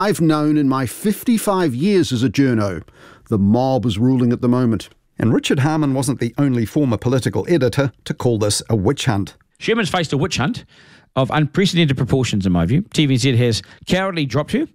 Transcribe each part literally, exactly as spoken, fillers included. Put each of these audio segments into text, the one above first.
I've known in my fifty-five years as a journo, the mob is ruling at the moment. And Richard Harman wasn't the only former political editor to call this a witch hunt. Sherman's faced a witch hunt of unprecedented proportions, in my view. T V N Z has cowardly dropped her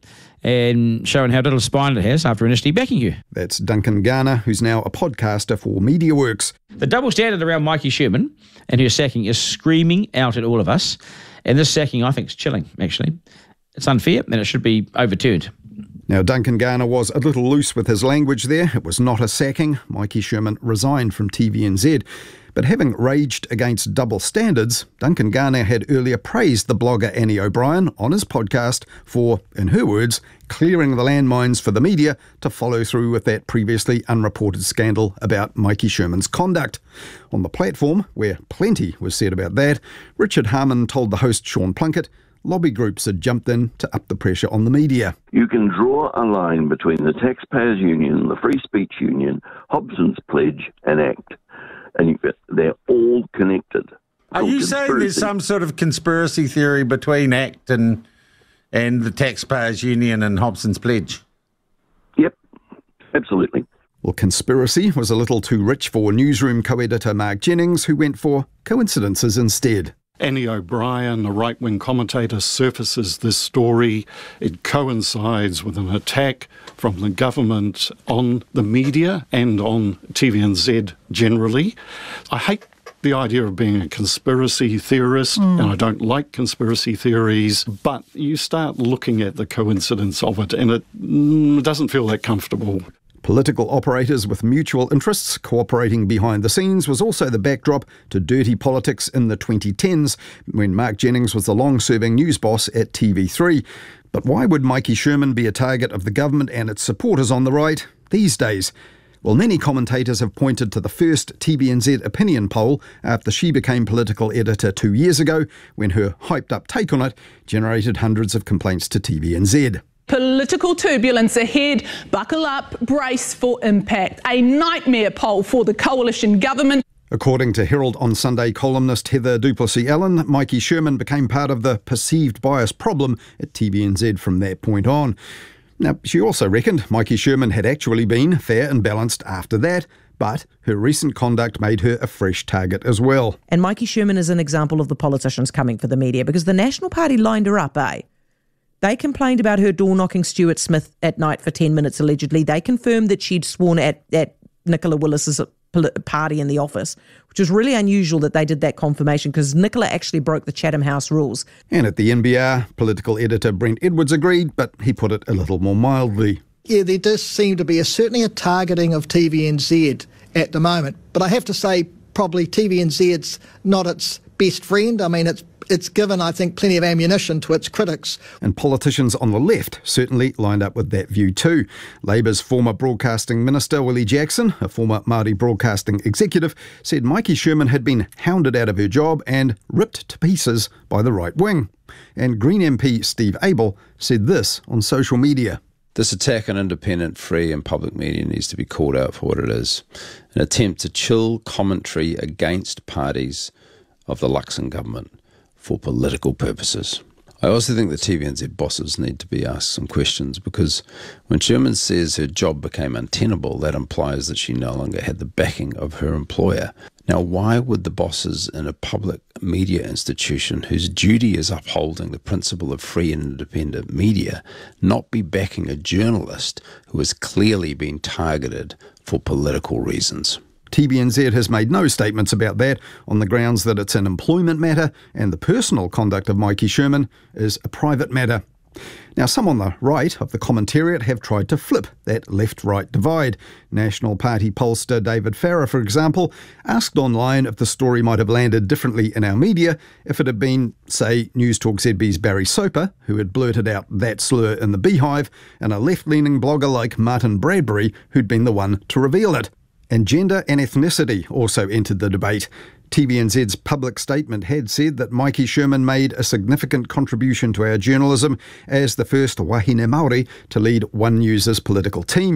and shown how little spine it has after initially backing her. That's Duncan Garner, who's now a podcaster for MediaWorks. The double standard around Maiki Sherman and her sacking is screaming out at all of us. And this sacking, I think, is chilling, actually. It's unfair and it should be overturned. Now, Duncan Garner was a little loose with his language there. It was not a sacking. Maiki Sherman resigned from T V N Z. But having raged against double standards, Duncan Garner had earlier praised the blogger Annie O'Brien on his podcast for, in her words, clearing the landmines for the media to follow through with that previously unreported scandal about Maiki Sherman's conduct. On the platform, where plenty was said about that, Richard Harman told the host Sean Plunkett lobby groups had jumped in to up the pressure on the media. You can draw a line between the Taxpayers Union, the Free Speech Union, Hobson's Pledge and ACT. And they're all connected. Are you saying there's some sort of conspiracy theory between ACT and and the Taxpayers Union and Hobson's Pledge? Yep, absolutely. Well, conspiracy was a little too rich for newsroom co-editor Mark Jennings, who went for coincidences instead. Annie O'Brien, a right-wing commentator, surfaces this story. It coincides with an attack from the government on the media and on T V N Z generally. I hate the idea of being a conspiracy theorist, mm. and I don't like conspiracy theories, but you start looking at the coincidence of it and it mm, doesn't feel that comfortable. Political operators with mutual interests cooperating behind the scenes was also the backdrop to dirty politics in the twenty tens when Mark Jennings was the long-serving news boss at T V three. But why would Maiki Sherman be a target of the government and its supporters on the right these days? Well, many commentators have pointed to the first T V N Z opinion poll after she became political editor two years ago, when her hyped-up take on it generated hundreds of complaints to T V N Z. Political turbulence ahead. Buckle up, brace for impact. A nightmare poll for the coalition government. According to Herald on Sunday columnist Heather Duplessis-Allen, Maiki Sherman became part of the perceived bias problem at T V N Z from that point on. Now, she also reckoned Maiki Sherman had actually been fair and balanced after that, but her recent conduct made her a fresh target as well. And Maiki Sherman is an example of the politicians coming for the media, because the National Party lined her up, eh? They complained about her door-knocking Stuart Smith at night for ten minutes, allegedly. They confirmed that she'd sworn at, at Nicola Willis's party in the office, which was really unusual that they did that confirmation, because Nicola actually broke the Chatham House rules. And at the N B R, political editor Brent Edwards agreed, but he put it a little more mildly. Yeah, there does seem to be a, certainly a targeting of T V N Z at the moment. But I have to say, probably T V N Z's not its best friend. I mean, it's It's given, I think, plenty of ammunition to its critics. And politicians on the left certainly lined up with that view too. Labour's former broadcasting minister, Willie Jackson, a former Māori broadcasting executive, said Maiki Sherman had been hounded out of her job and ripped to pieces by the right wing. And Green M P Steve Abel said this on social media. This attack on independent, free and public media needs to be called out for what it is. An attempt to chill commentary against parties of the Luxon government for political purposes. I also think the T V N Z bosses need to be asked some questions, because when Sherman says her job became untenable, that implies that she no longer had the backing of her employer. Now, why would the bosses in a public media institution whose duty is upholding the principle of free and independent media not be backing a journalist who has clearly been targeted for political reasons? T V N Z has made no statements about that, on the grounds that it's an employment matter and the personal conduct of Maiki Sherman is a private matter. Now, some on the right of the commentariat have tried to flip that left-right divide. National Party pollster David Farrer, for example, asked online if the story might have landed differently in our media if it had been, say, News Talk Z B's Barry Soper, who had blurted out that slur in the Beehive, and a left-leaning blogger like Martin Bradbury, who'd been the one to reveal it. And gender and ethnicity also entered the debate. T V N Z's public statement had said that Maiki Sherman made a significant contribution to our journalism as the first wahine Māori to lead One News's political team.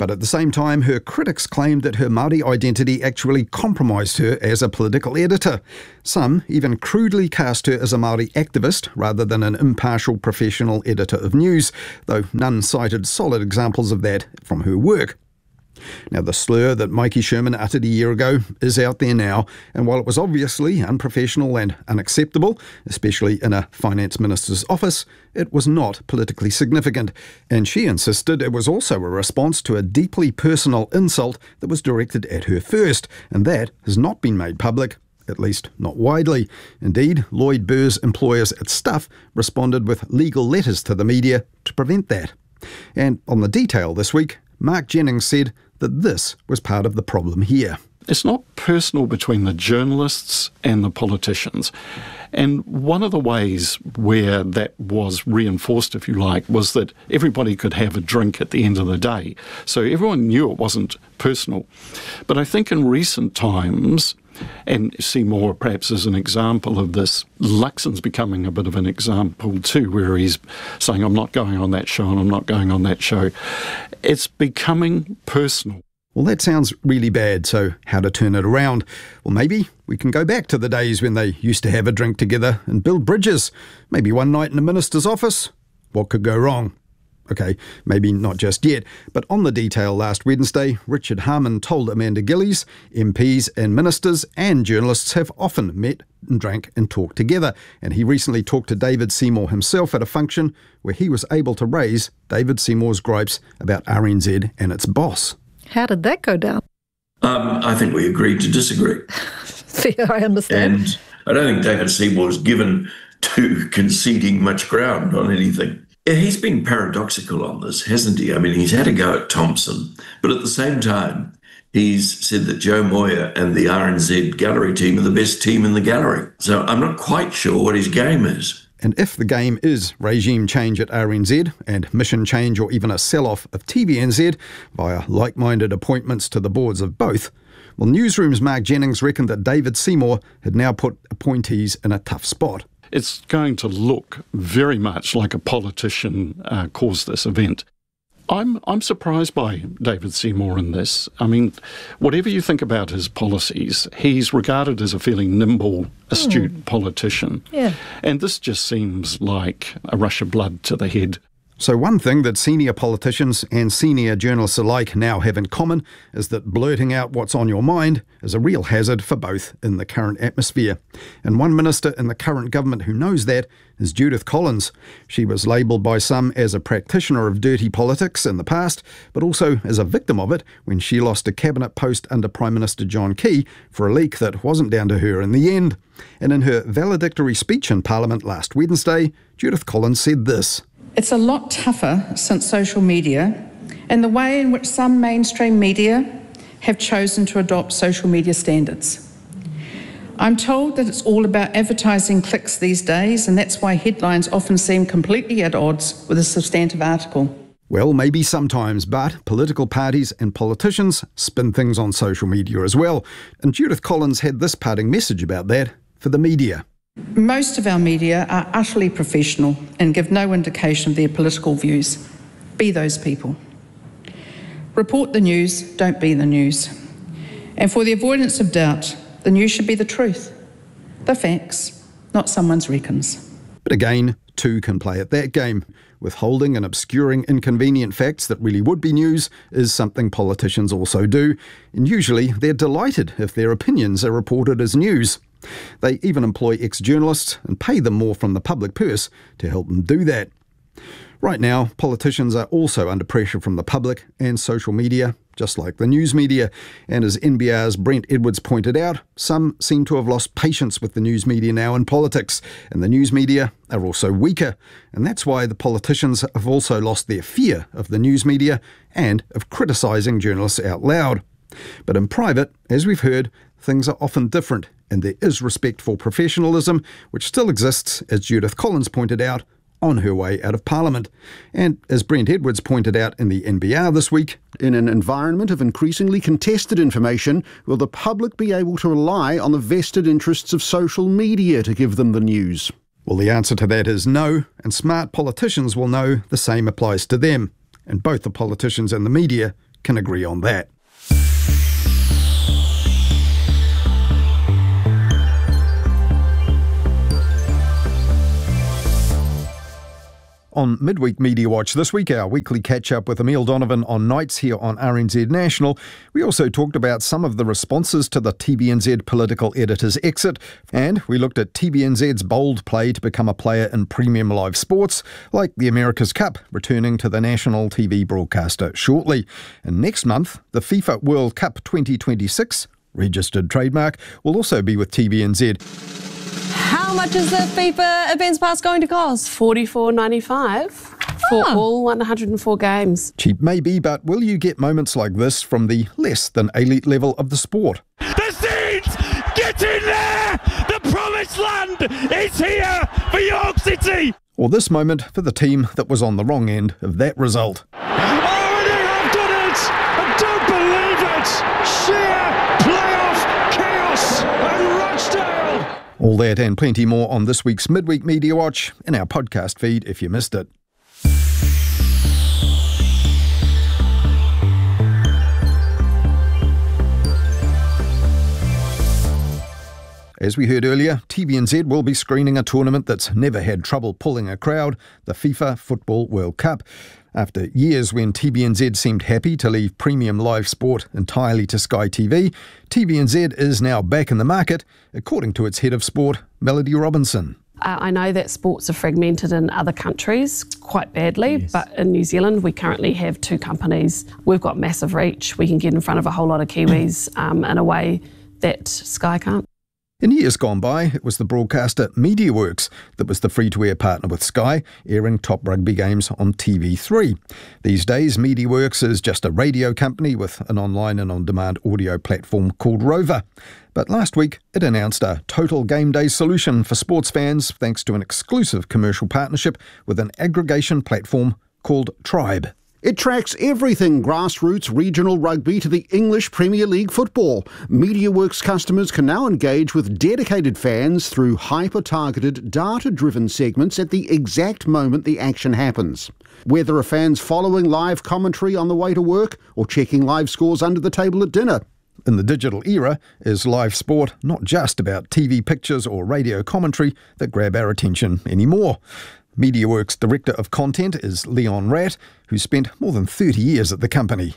But at the same time, her critics claimed that her Māori identity actually compromised her as a political editor. Some even crudely cast her as a Māori activist rather than an impartial professional editor of news, though none cited solid examples of that from her work. Now, the slur that Maiki Sherman uttered a year ago is out there now, and while it was obviously unprofessional and unacceptable, especially in a finance minister's office, it was not politically significant, and she insisted it was also a response to a deeply personal insult that was directed at her first, and that has not been made public, at least not widely. Indeed, Lloyd Burr's employers at Stuff responded with legal letters to the media to prevent that. And on The Detail this week, Mark Jennings said that this was part of the problem here. It's not personal between the journalists and the politicians. And one of the ways where that was reinforced, if you like, was that everybody could have a drink at the end of the day. So everyone knew it wasn't personal. But I think in recent times, and Seymour perhaps as an example of this, Luxon's becoming a bit of an example too, where he's saying, I'm not going on that show and I'm not going on that show. It's becoming personal. Well, that sounds really bad, so how to turn it around? Well, maybe we can go back to the days when they used to have a drink together and build bridges. Maybe one night in the minister's office. What could go wrong? OK, maybe not just yet, but on The Detail last Wednesday, Richard Harman told Amanda Gillies M Ps and ministers and journalists have often met and drank and talked together, and he recently talked to David Seymour himself at a function where he was able to raise David Seymour's gripes about R N Z and its boss. How did that go down? Um, I think we agreed to disagree. Fair, I understand. And I don't think David Seymour's given to conceding much ground on anything. He's been paradoxical on this, hasn't he? I mean, he's had a go at Thompson, but at the same time, he's said that Joe Moyer and the R N Z gallery team are the best team in the gallery. So I'm not quite sure what his game is. And if the game is regime change at R N Z and mission change or even a sell-off of T V N Z via like-minded appointments to the boards of both, well, Newsroom's Mark Jennings reckoned that David Seymour had now put appointees in a tough spot. It's going to look very much like a politician uh, caused this event. I'm I'm surprised by David Seymour in this. I mean, whatever you think about his policies, he's regarded as a fairly nimble, astute mm. politician. Yeah. And this just seems like a rush of blood to the head. So one thing that senior politicians and senior journalists alike now have in common is that blurting out what's on your mind is a real hazard for both in the current atmosphere. And one minister in the current government who knows that is Judith Collins. She was labelled by some as a practitioner of dirty politics in the past, but also as a victim of it when she lost a cabinet post under Prime Minister John Key for a leak that wasn't down to her in the end. And in her valedictory speech in Parliament last Wednesday, Judith Collins said this. It's a lot tougher since social media and the way in which some mainstream media have chosen to adopt social media standards. I'm told that it's all about advertising clicks these days, and that's why headlines often seem completely at odds with a substantive article. Well, maybe sometimes, but political parties and politicians spin things on social media as well. And Judith Collins had this parting message about that for the media. Most of our media are utterly professional and give no indication of their political views. Be those people. Report the news, don't be the news. And for the avoidance of doubt, the news should be the truth, the facts, not someone's reckons. But again, two can play at that game. Withholding and obscuring inconvenient facts that really would be news is something politicians also do, and usually they're delighted if their opinions are reported as news. They even employ ex-journalists and pay them more from the public purse to help them do that. Right now, politicians are also under pressure from the public and social media, just like the news media. And as N B R's Brent Edwards pointed out, some seem to have lost patience with the news media now in politics, and the news media are also weaker. And that's why the politicians have also lost their fear of the news media and of criticising journalists out loud. But in private, as we've heard, things are often different, and there is respect for professionalism, which still exists, as Judith Collins pointed out, on her way out of Parliament. And as Brent Edwards pointed out in the N B R this week, in an environment of increasingly contested information, will the public be able to rely on the vested interests of social media to give them the news? Well, the answer to that is no, and smart politicians will know the same applies to them. And both the politicians and the media can agree on that. On Midweek Media Watch this week, our weekly catch-up with Emile Donovan on nights here on R N Z National. We also talked about some of the responses to the T V N Z political editor's exit, and we looked at T V N Z's bold play to become a player in premium live sports, like the America's Cup, returning to the national T V broadcaster shortly. And next month, the FIFA World Cup twenty twenty-six, registered trademark, will also be with T V N Z. How much is the FIFA Events Pass going to cost? forty-four ninety-five for Oh. all one hundred four games. Cheap maybe, but will you get moments like this from the less than elite level of the sport? The Seeds! Get in there! The promised land is here for York City! Or this moment for the team that was on the wrong end of that result. Oh, and they have done it! I don't believe it! Sheer playoff chaos at Rochdale! All that and plenty more on this week's Midweek Media Watch in our podcast feed if you missed it. As we heard earlier, T V N Z will be screening a tournament that's never had trouble pulling a crowd, the FIFA Football World Cup. After years when T V N Z seemed happy to leave premium live sport entirely to Sky T V, T V N Z is now back in the market, according to its head of sport, Melody Robinson. Uh, I know that sports are fragmented in other countries quite badly, yes. But in New Zealand we currently have two companies. We've got massive reach. We can get in front of a whole lot of Kiwis um, in a way that Sky can't. In years gone by, it was the broadcaster MediaWorks that was the free-to-air partner with Sky, airing top rugby games on T V three. These days, MediaWorks is just a radio company with an online and on-demand audio platform called Rover. But last week, it announced a total game day solution for sports fans thanks to an exclusive commercial partnership with an aggregation platform called Tribe. It tracks everything grassroots regional rugby to the English Premier League football. MediaWorks customers can now engage with dedicated fans through hyper-targeted, data-driven segments at the exact moment the action happens. Whether a fan's following live commentary on the way to work or checking live scores under the table at dinner. In the digital era, is live sport not just about T V pictures or radio commentary that grab our attention anymore? MediaWorks Director of Content is Leon Ratt, who spent more than thirty years at the company.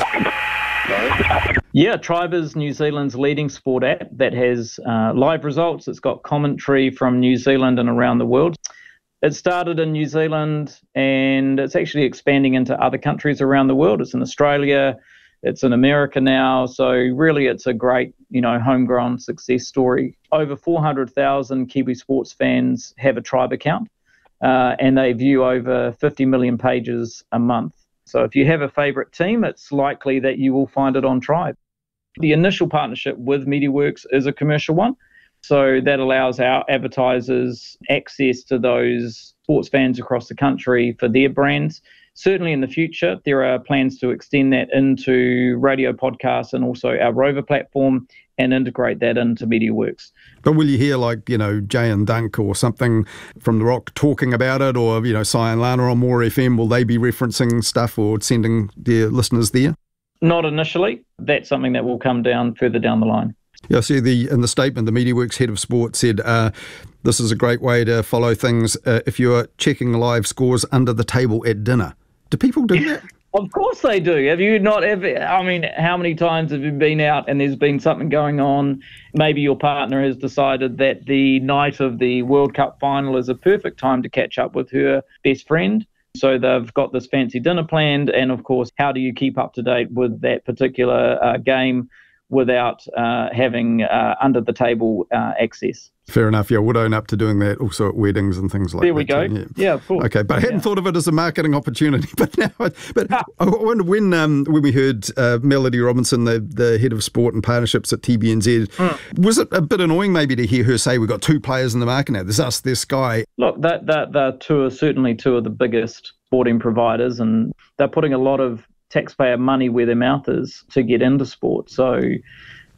Yeah, Tribe is New Zealand's leading sport app that has uh, live results. It's got commentary from New Zealand and around the world. It started in New Zealand and it's actually expanding into other countries around the world. It's in Australia, it's in America now. So really it's a great, you know, homegrown success story. Over four hundred thousand Kiwi sports fans have a Tribe account. Uh, and they view over fifty million pages a month. So if you have a favourite team, it's likely that you will find it on Tribe. The initial partnership with MediaWorks is a commercial one. So that allows our advertisers access to those sports fans across the country for their brands. Certainly in the future, there are plans to extend that into radio podcasts and also our Rover platform and integrate that into MediaWorks. But will you hear like, you know, Jay and Dunk or something from The Rock talking about it, or, you know, Si and Lana on More F M, will they be referencing stuff or sending their listeners there? Not initially. That's something that will come down further down the line. Yeah, I see the, in the statement, the MediaWorks head of sport said, uh, this is a great way to follow things uh, if you're checking live scores under the table at dinner. Do people do that? Of course they do. Have you not ever, I mean, how many times have you been out and there's been something going on? Maybe your partner has decided that the night of the World Cup final is a perfect time to catch up with her best friend. So they've got this fancy dinner planned. And of course, how do you keep up to date with that particular uh, game without uh, having uh, under the table uh, access? Fair enough. Yeah, I would own up to doing that also at weddings and things like that. There we go. Too. Yeah. yeah, of course. Okay, but I hadn't yeah. thought of it as a marketing opportunity. But now, I, but I wonder when um, when we heard uh, Melody Robinson, the, the head of sport and partnerships at T V N Z, mm. was it a bit annoying maybe to hear her say we've got two players in the market now? There's us, there's Sky. Look, that that they're two are certainly two of the biggest sporting providers, and they're putting a lot of taxpayer money where their mouth is to get into sport. So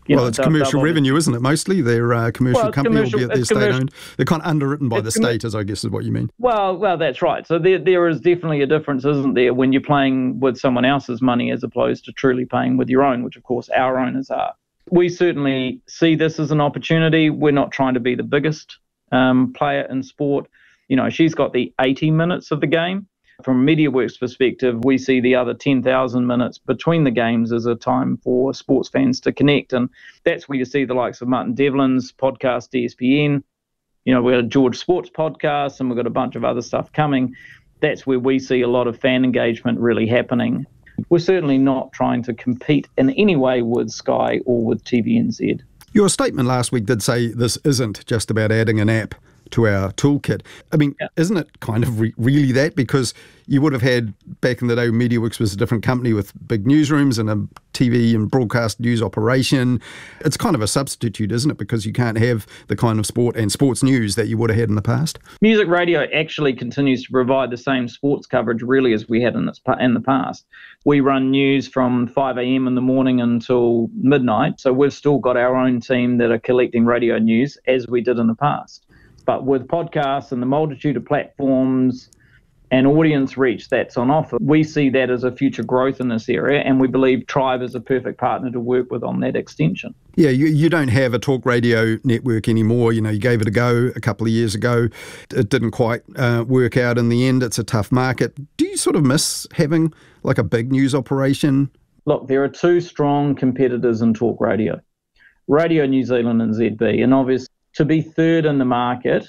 well, know, it's they'll- commercial they'll- revenue, isn't it? Mostly their uh, commercial Well, it's company, commercial- albeit they're it's commercial- state-owned. They're kind of underwritten by the It's commer- state, as I guess is what you mean. Well, well, that's right. So there, there is definitely a difference, isn't there, when you're playing with someone else's money as opposed to truly playing with your own, which of course our owners are. We certainly see this as an opportunity. We're not trying to be the biggest um, player in sport. You know, she's got the eighty minutes of the game. From MediaWorks' perspective, we see the other ten thousand minutes between the games as a time for sports fans to connect. And that's where you see the likes of Martin Devlin's podcast, E S P N. You know, we've got a George Sports podcast, and we've got a bunch of other stuff coming. That's where we see a lot of fan engagement really happening. We're certainly not trying to compete in any way with Sky or with T V N Z. Your statement last week did say this isn't just about adding an app to our toolkit. I mean, yeah. isn't it kind of re- really that? Because you would have had, back in the day, MediaWorks was a different company with big newsrooms and a T V and broadcast news operation. It's kind of a substitute, isn't it? Because you can't have the kind of sport and sports news that you would have had in the past. Music radio actually continues to provide the same sports coverage really as we had in, its, in the past. We run news from five a.m. in the morning until midnight, so we've still got our own team that are collecting radio news as we did in the past. But with podcasts and the multitude of platforms and audience reach that's on offer, we see that as a future growth in this area, and we believe Tribe is a perfect partner to work with on that extension. Yeah, you, you don't have a talk radio network anymore. You know, you gave it a go a couple of years ago. It didn't quite uh, work out in the end. It's a tough market. Do you sort of miss having like a big news operation? Look, there are two strong competitors in talk radio, Radio New Zealand and Z B, and obviously to be third in the market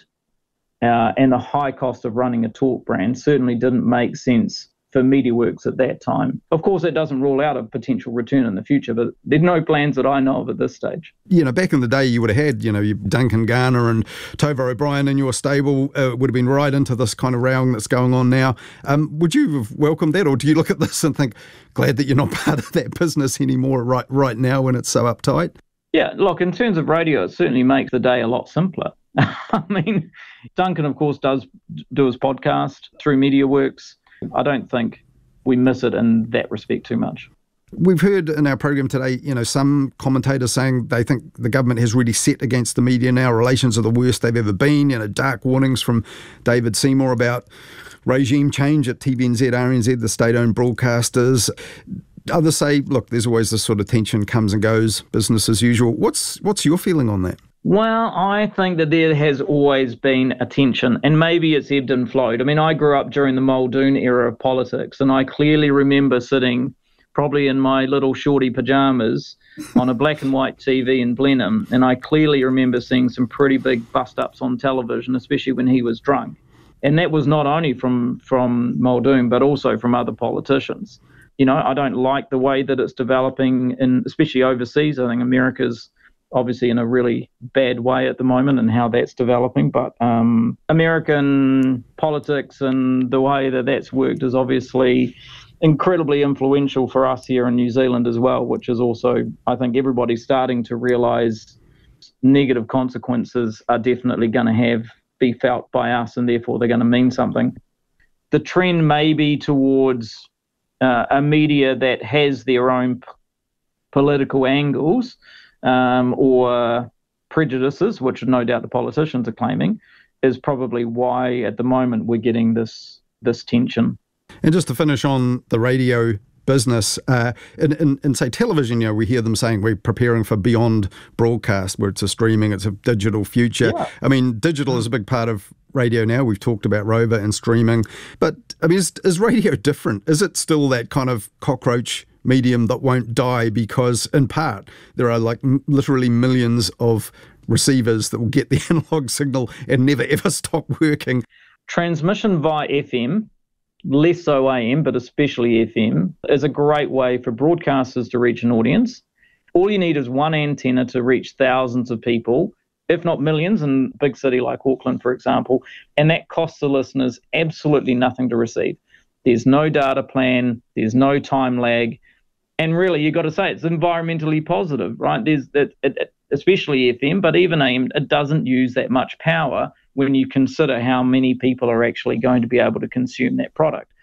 uh, and the high cost of running a talk brand certainly didn't make sense for MediaWorks at that time. Of course, it doesn't rule out a potential return in the future, but there's no plans that I know of at this stage. You know, back in the day, you would have had, you know, your Duncan Garner and Tova O'Brien in your stable uh, would have been right into this kind of rowing that's going on now. Um, would you have welcomed that, or do you look at this and think, glad that you're not part of that business anymore right, right now when it's so uptight? Yeah, look, in terms of radio, it certainly makes the day a lot simpler. I mean, Duncan, of course, does do his podcast through MediaWorks. I don't think we miss it in that respect too much. We've heard in our program today, you know, some commentators saying they think the government has really set against the media now. Relations are the worst they've ever been. You know, dark warnings from David Seymour about regime change at T V N Z, R N Z, the state-owned broadcasters. Others say, look, there's always this sort of tension, comes and goes, business as usual. What's what's your feeling on that? Well, I think that there has always been a tension, and maybe it's ebbed and flowed. I mean, I grew up during the Muldoon era of politics, and I clearly remember sitting probably in my little shorty pajamas on a black and white T V in Blenheim, and I clearly remember seeing some pretty big bust-ups on television, especially when he was drunk. And that was not only from, from Muldoon, but also from other politicians. You know, I don't like the way that it's developing, in, especially overseas. I think America's obviously in a really bad way at the moment and how that's developing. But um, American politics and the way that that's worked is obviously incredibly influential for us here in New Zealand as well, which is also, I think everybody's starting to realise negative consequences are definitely going to have be felt by us, and therefore they're going to mean something. The trend may be towards Uh, a media that has their own p- political angles um, or prejudices, which no doubt the politicians are claiming, is probably why at the moment we're getting this this tension. And just to finish on the radio business, uh, in, in, in say television, you know, we hear them saying we're preparing for beyond broadcast, where it's a streaming, it's a digital future. Yeah. I mean, digital is a big part of radio now. We've talked about Rover and streaming, but I mean, is, is radio different? Is it still that kind of cockroach medium that won't die because, in part, there are like m- literally millions of receivers that will get the analog signal and never ever stop working? Transmission via F M, less so A M, but especially F M, is a great way for broadcasters to reach an audience. All you need is one antenna to reach thousands of people, if not millions, in a big city like Auckland, for example, and that costs the listeners absolutely nothing to receive. There's no data plan, there's no time lag, and really, you've got to say it's environmentally positive, right? There's it, it, especially F M, but even A M, it doesn't use that much power when you consider how many people are actually going to be able to consume that product.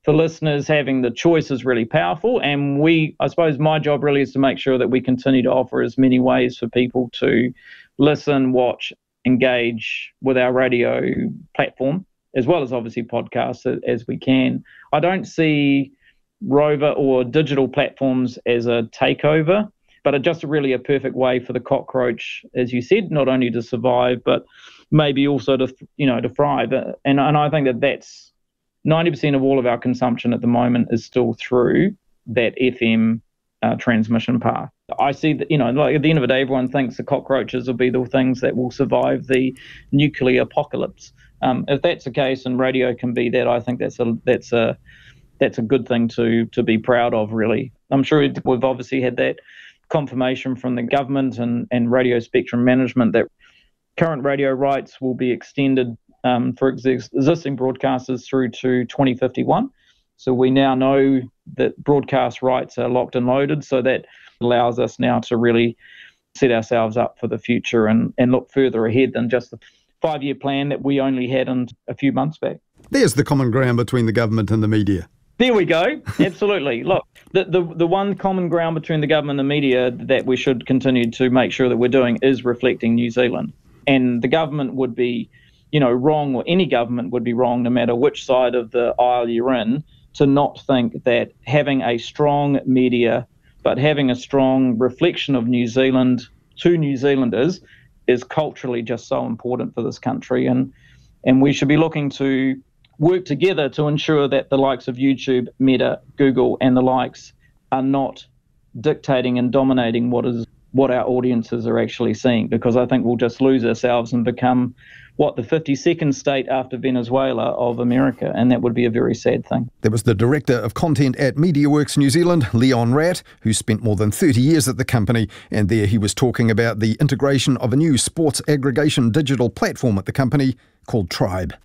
for listeners, having the choice is really powerful. And we, I suppose my job really is to make sure that we continue to offer as many ways for people to listen, watch, engage with our radio platform, as well as obviously podcasts as we can. I don't see Rover or digital platforms as a takeover, but just really a perfect way for the cockroach, as you said, not only to survive, but maybe also to, you know, to thrive. And, and I think that that's ninety percent of all of our consumption at the moment is still through that F M uh, transmission path. I see that, you know, like at the end of the day, everyone thinks the cockroaches will be the things that will survive the nuclear apocalypse. Um, if that's the case and radio can be that, I think that's a that's a that's a good thing to to be proud of, really. I'm sure we've obviously had that confirmation from the government and, and radio spectrum management that current radio rights will be extended um, for ex- existing broadcasters through to twenty fifty-one. So we now know that broadcast rights are locked and loaded, so that allows us now to really set ourselves up for the future and, and look further ahead than just the five-year plan that we only had in a few months back. There's the common ground between the government and the media. There we go. Absolutely. Look, the, the the one common ground between the government and the media that we should continue to make sure that we're doing is reflecting New Zealand. And the government would be, you know, wrong, or any government would be wrong, no matter which side of the aisle you're in, to not think that having a strong media, but having a strong reflection of New Zealand to New Zealanders is culturally just so important for this country. And and we should be looking to work together to ensure that the likes of YouTube, Meta, Google, and the likes are not dictating and dominating what is what our audiences are actually seeing, because I think we'll just lose ourselves and become what the fifty-second state after Venezuela of America, and that would be a very sad thing. There was the Director of Content at MediaWorks New Zealand, Leon Ratt, who spent more than thirty years at the company, and there he was talking about the integration of a new sports aggregation digital platform at the company called Tribe.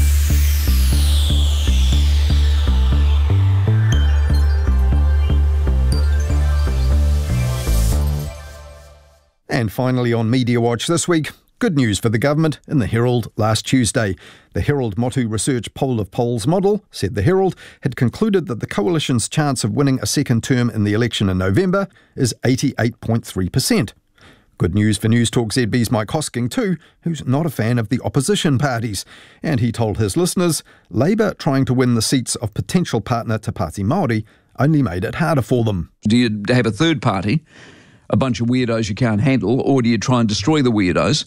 And finally on Media Watch this week, good news for the government in the Herald last Tuesday. The Herald Motu Research Poll of Polls model, said the Herald, had concluded that the coalition's chance of winning a second term in the election in November is eighty-eight point three percent. Good news for News Talk Z B's Mike Hosking too, who's not a fan of the opposition parties. And he told his listeners, Labour trying to win the seats of potential partner Te Pāti Māori only made it harder for them. Do you have a third party, a bunch of weirdos you can't handle, or do you try and destroy the weirdos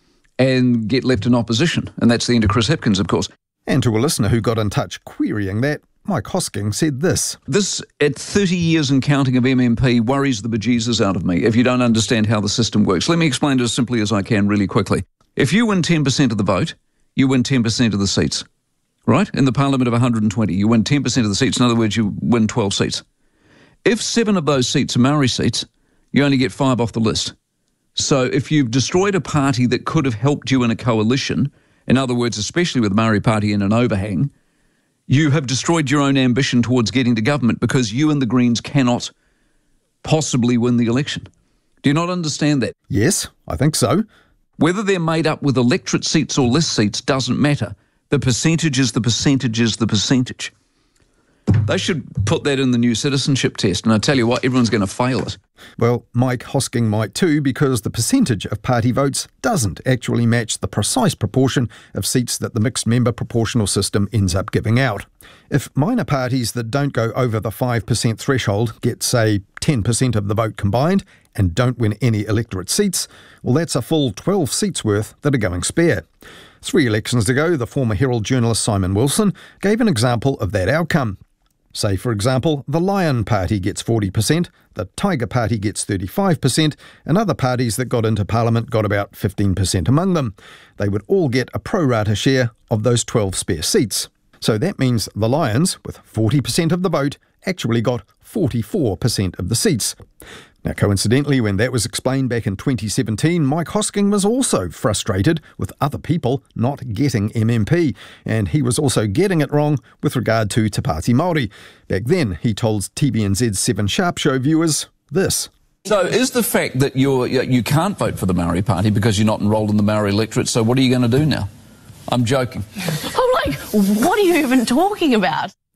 and get left in opposition? And that's the end of Chris Hipkins, of course. And to a listener who got in touch querying that, Mike Hosking said this. This, at thirty years and counting of M M P, worries the bejesus out of me if you don't understand how the system works. Let me explain it as simply as I can really quickly. If you win ten percent of the vote, you win ten percent of the seats, right? In the parliament of one hundred twenty, you win ten percent of the seats. In other words, you win twelve seats. If seven of those seats are Maori seats, you only get five off the list. So if you've destroyed a party that could have helped you in a coalition, in other words, especially with the Maori Party in an overhang, you have destroyed your own ambition towards getting to government, because you and the Greens cannot possibly win the election. Do you not understand that? Yes, I think so. Whether they're made up with electorate seats or less seats doesn't matter. The percentage is the percentage is the percentage. They should put that in the new citizenship test, and I tell you what, everyone's going to fail it. Well, Mike Hosking might too, because the percentage of party votes doesn't actually match the precise proportion of seats that the mixed member proportional system ends up giving out. If minor parties that don't go over the five percent threshold get, say, ten percent of the vote combined and don't win any electorate seats, well, that's a full twelve seats worth that are going spare. Three elections ago, the former Herald journalist Simon Wilson gave an example of that outcome. Say, for example, the Lion Party gets forty percent, the Tiger Party gets thirty-five percent, and other parties that got into Parliament got about fifteen percent among them. They would all get a pro rata share of those twelve spare seats. So that means the Lions, with forty percent of the vote, actually got forty-four percent of the seats. Now, coincidentally, when that was explained back in twenty seventeen, Mike Hosking was also frustrated with other people not getting M M P, and he was also getting it wrong with regard to Te Pāti Māori. Back then, he told T V N Z's Seven Sharp Show viewers this. So is the fact that you're, you can't vote for the Maori Party because you're not enrolled in the Maori electorate, so what are you going to do now? I'm joking. I'm like, what are you even talking about?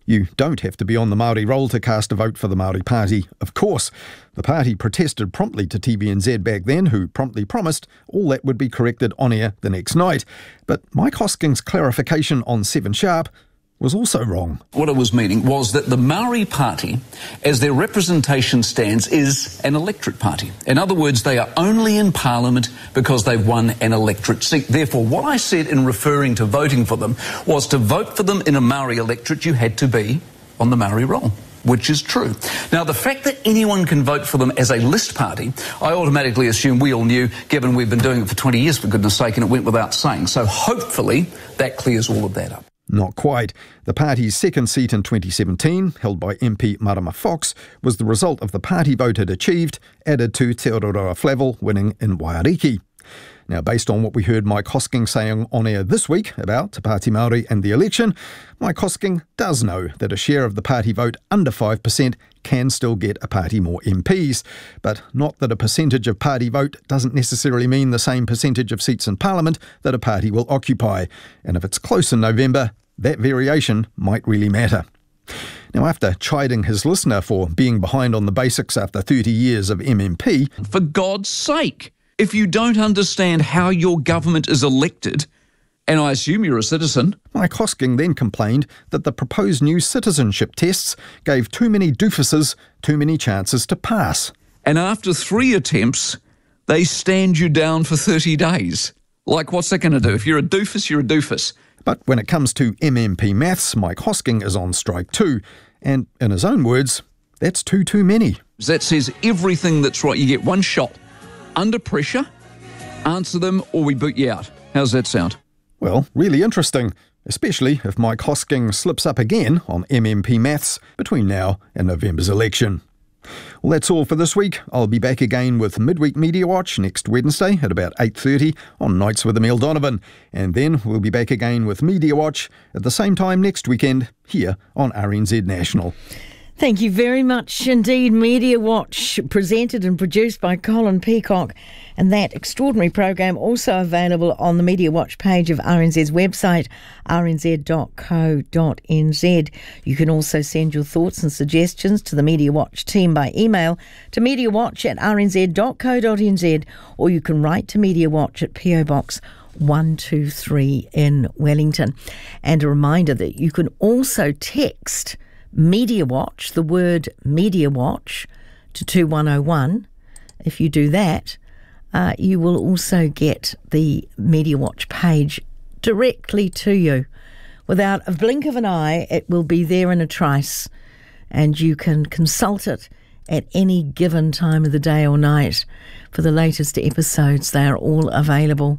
You don't have to be on the Māori roll to cast a vote for the Māori Party, of course. The party protested promptly to T V N Z back then, who promptly promised all that would be corrected on air the next night. But Mike Hosking's clarification on Seven Sharp was also wrong. What it was meaning was that the Māori Party, as their representation stands, is an electorate party. In other words, they are only in Parliament because they've won an electorate seat. Therefore, what I said in referring to voting for them was to vote for them in a Māori electorate, you had to be on the Māori roll, which is true. Now, the fact that anyone can vote for them as a list party, I automatically assume we all knew, given we've been doing it for twenty years, for goodness sake, and it went without saying. So hopefully that clears all of that up. Not quite. The party's second seat in twenty seventeen, held by M P Marama Fox, was the result of the party vote it achieved, added to Te Aroha Flavel winning in Waiariki. Now, based on what we heard Mike Hosking saying on air this week about Te Pāti Māori and the election, Mike Hosking does know that a share of the party vote under five percent can still get a party more M Ps, but not that a percentage of party vote doesn't necessarily mean the same percentage of seats in Parliament that a party will occupy. And if it's close in November, that variation might really matter. Now, after chiding his listener for being behind on the basics after thirty years of M M P... For God's sake! If you don't understand how your government is elected, and I assume you're a citizen... Mike Hosking then complained that the proposed new citizenship tests gave too many doofuses too many chances to pass. And after three attempts, they stand you down for thirty days. Like, what's that going to do? If you're a doofus, you're a doofus. But when it comes to M M P maths, Mike Hosking is on strike too. And in his own words, that's too, too many. That says everything that's right. You get one shot. Under pressure, answer them or we boot you out. How's that sound? Well, really interesting, especially if Mike Hosking slips up again on M M P maths between now and November's election. Well, that's all for this week. I'll be back again with Midweek Media Watch next Wednesday at about eight thirty on Nights with Emile Donovan. And then we'll be back again with Media Watch at the same time next weekend here on R N Z National. Thank you very much indeed. Media Watch, presented and produced by Colin Peacock. And that extraordinary program also available on the Media Watch page of R N Z's website, r n z dot co dot n z. You can also send your thoughts and suggestions to the Media Watch team by email to mediawatch at r n z dot co dot n z, or you can write to Media Watch at P O Box one two three in Wellington. And a reminder that you can also text Media Watch, the word Media Watch, to two one oh one. If you do that, uh, you will also get the Media Watch page directly to you. Without a blink of an eye, it will be there in a trice, and you can consult it at any given time of the day or night. For the latest episodes, they are all available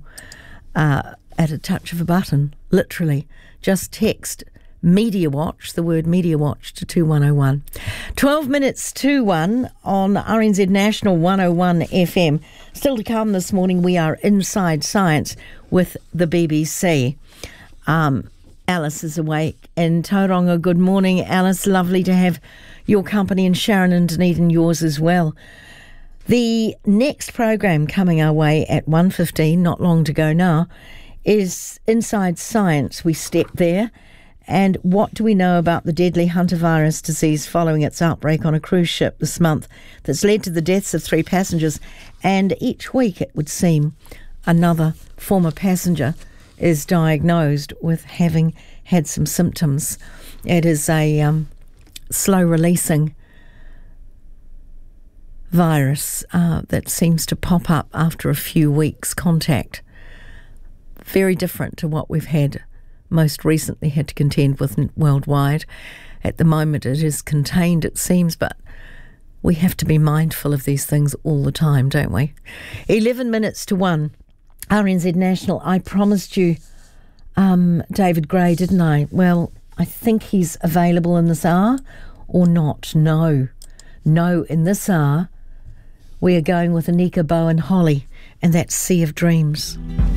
uh, at a touch of a button, literally. Just text Media Watch, the word Media Watch, to two one oh one. twelve minutes to one on R N Z National one oh one F M. Still to come this morning, we are Inside Science with the B B C. Um, Alice is awake in Tauranga. Good morning, Alice. Lovely to have your company, and Sharon and Dunedin yours as well. The next program coming our way at one fifteen, not long to go now, is Inside Science. We step there. And what do we know about the deadly hantavirus disease following its outbreak on a cruise ship this month that's led to the deaths of three passengers? And each week, it would seem, another former passenger is diagnosed with having had some symptoms. It is a um, slow-releasing virus uh, that seems to pop up after a few weeks' contact. Very different to what we've had most recently had to contend with worldwide. At the moment it is contained, it seems, but we have to be mindful of these things all the time, don't we? eleven minutes to one. R N Z National. I promised you um, David Gray, didn't I? Well, I think he's available in this hour or not. No. No, in this hour we are going with Anika Bowen Holly and that Sea of Dreams.